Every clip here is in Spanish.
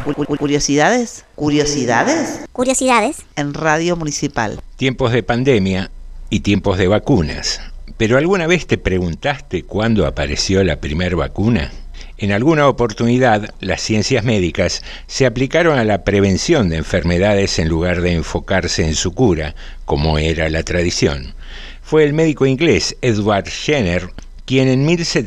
Curiosidades. Curiosidades. Curiosidades. En Radio Municipal. Tiempos de pandemia y tiempos de vacunas. ¿Pero alguna vez te preguntaste cuándo apareció la primera vacuna? En alguna oportunidad, las ciencias médicas se aplicaron a la prevención de enfermedades en lugar de enfocarse en su cura, como era la tradición. Fue el médico inglés Edward Jenner quien en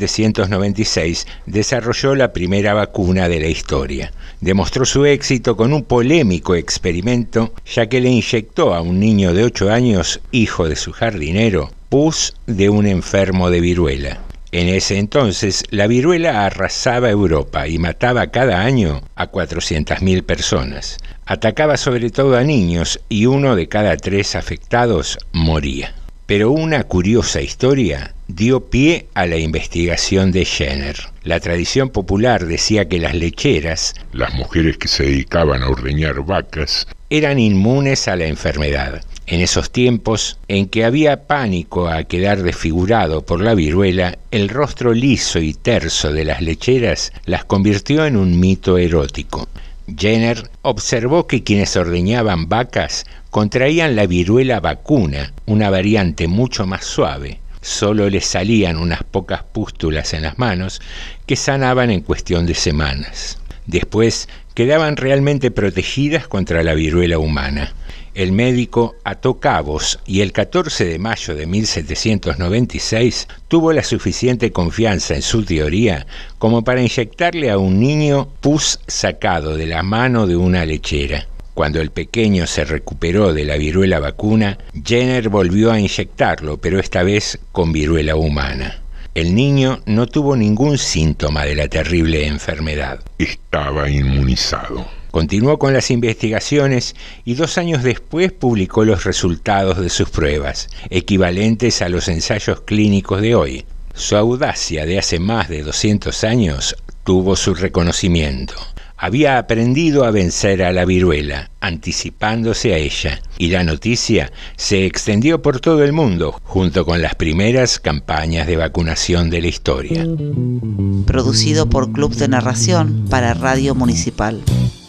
1796 desarrolló la primera vacuna de la historia. Demostró su éxito con un polémico experimento, ya que le inyectó a un niño de 8 años, hijo de su jardinero, pus de un enfermo de viruela. En ese entonces, la viruela arrasaba Europa y mataba cada año a 400.000 personas. Atacaba sobre todo a niños y 1 de cada 3 afectados moría. Pero una curiosa historia dio pie a la investigación de Jenner. La tradición popular decía que las lecheras, las mujeres que se dedicaban a ordeñar vacas, eran inmunes a la enfermedad. En esos tiempos, en que había pánico a quedar desfigurado por la viruela, el rostro liso y terso de las lecheras las convirtió en un mito erótico. Jenner observó que quienes ordeñaban vacas contraían la viruela vacuna, una variante mucho más suave. Solo les salían unas pocas pústulas en las manos que sanaban en cuestión de semanas. Después quedaban realmente protegidas contra la viruela humana. El médico ató cabos y el 14 de mayo de 1796 tuvo la suficiente confianza en su teoría como para inyectarle a un niño pus sacado de la mano de una lechera. Cuando el pequeño se recuperó de la viruela vacuna, Jenner volvió a inyectarlo, pero esta vez con viruela humana. El niño no tuvo ningún síntoma de la terrible enfermedad. Estaba inmunizado. Continuó con las investigaciones y 2 años después publicó los resultados de sus pruebas, equivalentes a los ensayos clínicos de hoy. Su audacia de hace más de 200 años tuvo su reconocimiento. Había aprendido a vencer a la viruela, anticipándose a ella, y la noticia se extendió por todo el mundo, junto con las primeras campañas de vacunación de la historia. Producido por Club de Narración para Radio Municipal.